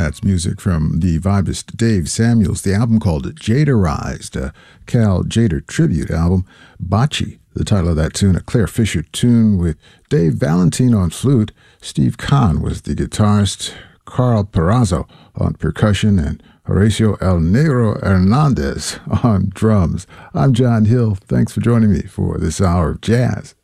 That's music from the vibist Dave Samuels. The album called Jaderized, a Cal Tjader tribute album. Bocce, the title of that tune, a Claire Fisher tune with Dave Valentine on flute. Steve Kahn was the guitarist, Carl Perazzo on percussion, and Horacio El Negro Hernandez on drums. I'm John Hill. Thanks for joining me for this hour of jazz.